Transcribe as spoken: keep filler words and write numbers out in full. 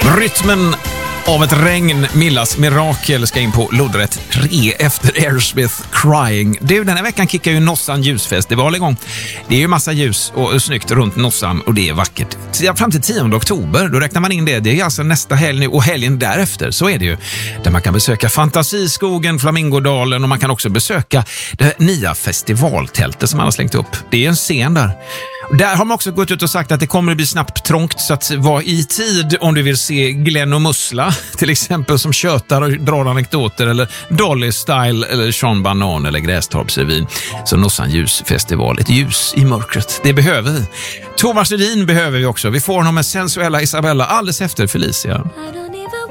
Rytmen av ett regn, Millas mirakel, ska in på lodrätt tre efter Aerosmith Crying. Du, den här veckan kickar ju Nossan ljusfestival igång. Det är ju massa ljus och snyggt runt Nossan och det är vackert. Fram till tionde oktober, då räknar man in det. Det är alltså nästa helg nu och helgen därefter, så är det ju. Där man kan besöka Fantasiskogen, Flamingodalen och man kan också besöka det nya festivaltältet som man har slängt upp. Det är en scen där. Där har man också gått ut och sagt att det kommer att bli snabbt trångt, så att vara i tid om du vill se Glenn och Mussla till exempel, som tjötar och drar anekdoter, eller Dolly Style eller Sean Banan eller Grästorpsrevyn. Så Nossan ljusfestival, ett ljus i mörkret, det behöver vi. Thomas Rudin behöver vi också. Vi får honom med Sensuella Isabella alldeles efter Felicia.